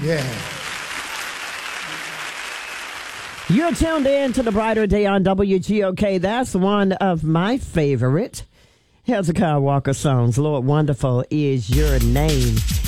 Yeah. You're tuned in to the Brighter Day on WGOK. That's one of my favorite Hezekiah Walker songs. Lord, wonderful is your name.